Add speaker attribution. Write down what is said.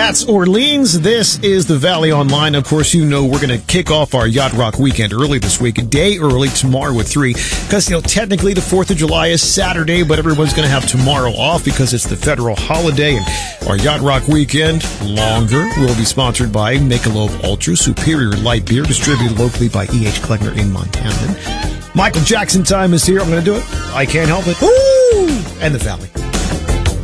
Speaker 1: That's Orleans. This is the Valley Online. Of course, you know we're going to kick off our Yacht Rock weekend early this week, a day early tomorrow at 3, because, technically the 4th of July is Saturday, but everyone's going to have tomorrow off because it's the federal holiday, and our Yacht Rock weekend, longer, will be sponsored by Michelob Ultra, superior light beer, distributed locally by E.H. Kleckner in Montana. Michael Jackson time is here. I'm going to do it. I can't help it. Woo! And the Valley.